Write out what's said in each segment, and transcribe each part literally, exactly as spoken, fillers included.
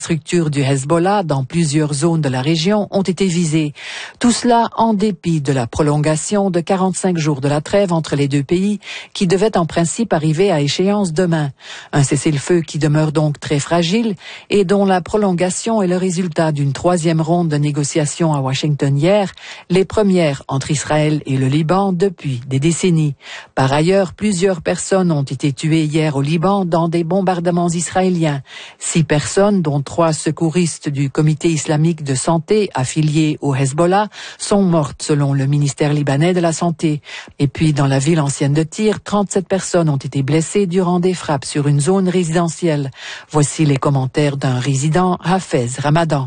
structures du Hezbollah dans plusieurs zones de la région ont été visées. Tout cela en dépit de la prolongation de quarante-cinq jours de la trêve entre les deux pays qui devait en principe arriver à échéance demain. Un cessez-le-feu qui demeure donc très fragile et dont la prolongation est le résultat d'une troisième ronde de négociations à Washington hier, les premières entre Israël et le Liban depuis des décennies. Par ailleurs, plusieurs personnes ont été tuées hier au Liban dans des bombardements israéliens. Six personnes, dont trois secouristes du comité islamique de santé affiliés au Hezbollah, sont mortes selon le ministère libanais de la Santé. Et puis, dans la ville ancienne de Tyr, trente-sept personnes ont été blessées durant des frappes sur une zone résidentielle. Voici les commentaires d'un résident, Hafez Ramadan.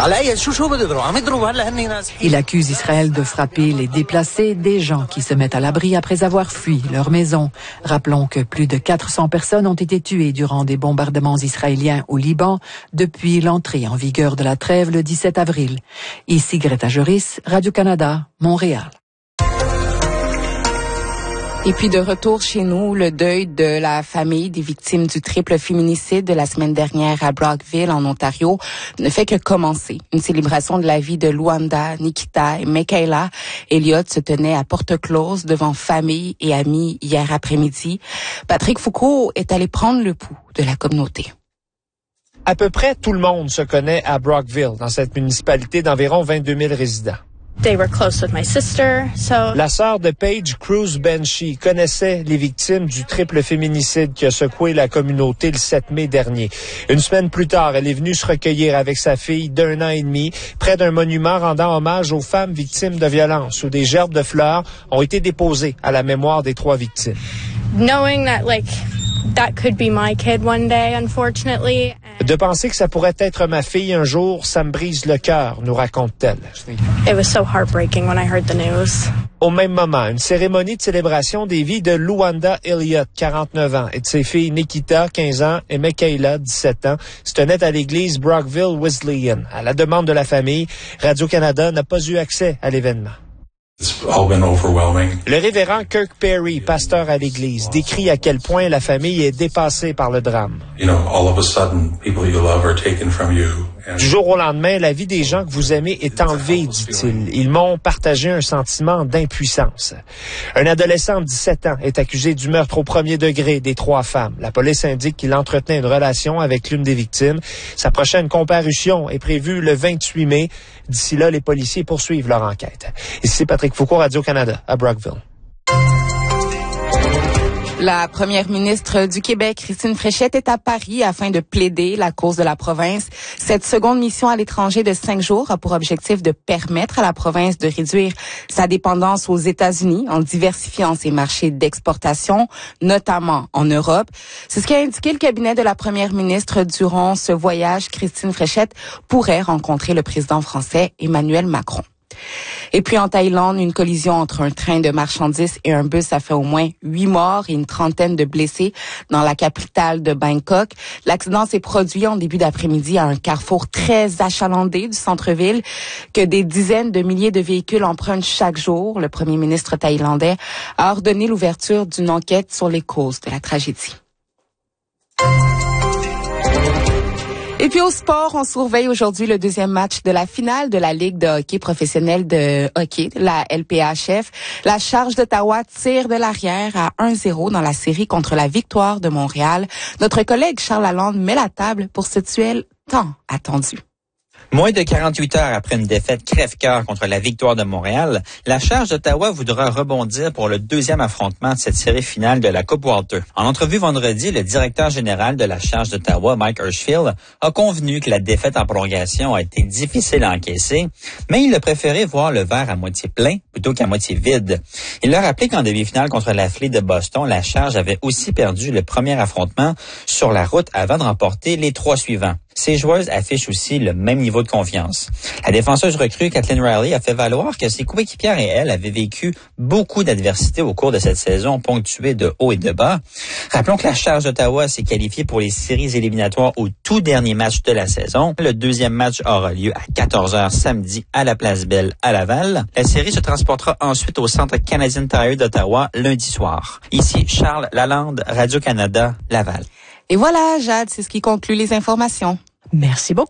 Il accuse Israël de frapper les déplacés, des gens qui se mettent à l'abri après avoir fui leur maison. Rappelons que plus de quatre cents personnes ont été tuées durant des bombardements israéliens au Liban depuis l'entrée en vigueur de la trêve le dix-sept avril. Ici Greta Joris, Radio-Canada, Montréal. Et puis de retour chez nous, le deuil de la famille des victimes du triple féminicide de la semaine dernière à Brockville, en Ontario, ne fait que commencer. Une célébration de la vie de Luanda, Nikita et Michaela Elliott se tenait à porte close devant famille et amis hier après-midi. Patrick Foucault est allé prendre le pouls de la communauté. À peu près tout le monde se connaît à Brockville, dans cette municipalité d'environ vingt-deux mille résidents. They were close with my sister, so... La sœur de Paige, Cruz Benchy, connaissait les victimes du triple féminicide qui a secoué la communauté le sept mai dernier. Une semaine plus tard, elle est venue se recueillir avec sa fille d'un an et demi près d'un monument rendant hommage aux femmes victimes de violences où des gerbes de fleurs ont été déposées à la mémoire des trois victimes. Knowing that, like, that could be my kid one day, unfortunately. De penser que ça pourrait être ma fille un jour, ça me brise le cœur, nous raconte-t-elle. It was so heartbreaking when I heard the news. Au même moment, une cérémonie de célébration des vies de Luanda Elliott, quarante-neuf ans, et de ses filles Nikita, quinze ans, et Michaela, dix-sept ans, se tenait à l'église Brockville Wesleyan. À la demande de la famille, Radio-Canada n'a pas eu accès à l'événement. Le révérend Kirk Perry, pasteur à l'église, décrit à quel point la famille est dépassée par le drame. You know, all of a sudden, people you love are taken from you. Du jour au lendemain, la vie des gens que vous aimez est enlevée, dit-il. Ils m'ont partagé un sentiment d'impuissance. Un adolescent de dix-sept ans est accusé du meurtre au premier degré des trois femmes. La police indique qu'il entretenait une relation avec l'une des victimes. Sa prochaine comparution est prévue le vingt-huit mai. D'ici là, les policiers poursuivent leur enquête. Ici Patrick Foucault, Radio-Canada, à Brockville. La première ministre du Québec, Christine Fréchette, est à Paris afin de plaider la cause de la province. Cette seconde mission à l'étranger de cinq jours a pour objectif de permettre à la province de réduire sa dépendance aux États-Unis en diversifiant ses marchés d'exportation, notamment en Europe. C'est ce qu'a indiqué le cabinet de la première ministre durant ce voyage. Christine Fréchette pourrait rencontrer le président français Emmanuel Macron. Et puis en Thaïlande, une collision entre un train de marchandises et un bus a fait au moins huit morts et une trentaine de blessés dans la capitale de Bangkok. L'accident s'est produit en début d'après-midi à un carrefour très achalandé du centre-ville que des dizaines de milliers de véhicules empruntent chaque jour. Le premier ministre thaïlandais a ordonné l'ouverture d'une enquête sur les causes de la tragédie. Et puis au sport, on surveille aujourd'hui le deuxième match de la finale de la Ligue de hockey professionnelle de hockey, la L P H F. La Charge d'Ottawa tire de l'arrière à un zéro dans la série contre la Victoire de Montréal. Notre collègue Charles Lalonde met la table pour ce duel tant attendu. Moins de quarante-huit heures après une défaite crève-cœur contre la Victoire de Montréal, la Charge d'Ottawa voudra rebondir pour le deuxième affrontement de cette série finale de la Coupe Walter. En entrevue vendredi, le directeur général de la Charge d'Ottawa, Mike Hirschfield, a convenu que la défaite en prolongation a été difficile à encaisser, mais il a préféré voir le verre à moitié plein plutôt qu'à moitié vide. Il a rappelé qu'en demi-finale contre la Fleet de Boston, la Charge avait aussi perdu le premier affrontement sur la route avant de remporter les trois suivants. Ces joueuses affichent aussi le même niveau de confiance. La défenseuse recrue Kathleen Riley a fait valoir que ses coéquipières et elle avaient vécu beaucoup d'adversité au cours de cette saison ponctuée de hauts et de bas. Rappelons que la Charge d'Ottawa s'est qualifiée pour les séries éliminatoires au tout dernier match de la saison. Le deuxième match aura lieu à quatorze heures samedi à la Place Belle à Laval. La série se transportera ensuite au Centre Canadian Tire d'Ottawa lundi soir. Ici Charles Lalonde, Radio-Canada, Laval. Et voilà, Jade, c'est ce qui conclut les informations. Merci beaucoup.